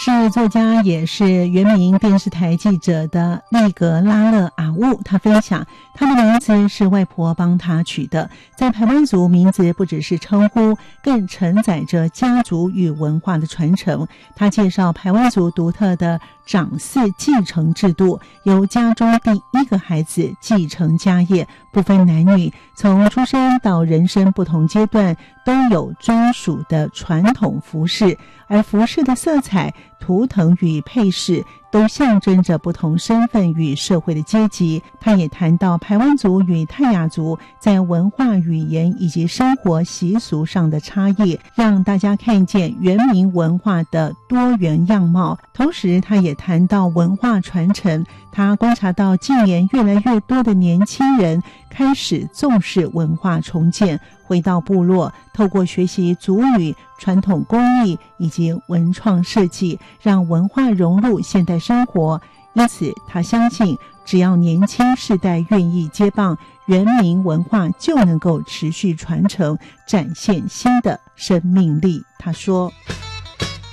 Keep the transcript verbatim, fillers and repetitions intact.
是作家也是原民电视台记者的利格拉勒阿乌，他分享他的名字是外婆帮他取的，在排湾族名字不只是称呼，更承载着家族与文化的传承。他介绍排湾族独特的长嗣继承制度，由家中第一个孩子继承家业，不分男女，从出生到人生不同阶段都有专属的传统服饰，而服饰的色彩、图腾与配饰都象征着不同身份与社会的阶级。他也谈到排湾族与泰雅族在文化、语言以及生活习俗上的差异，让大家看见原民文化的多元样貌。同时他也谈到文化传承，他观察到近年越来越多的年轻人开始重视文化重建，回到部落，透过学习族语、传统工艺以及文创设计，让文化融入现代生活。因此他相信，只要年轻世代愿意接棒，原民文化就能够持续传承，展现新的生命力。他说。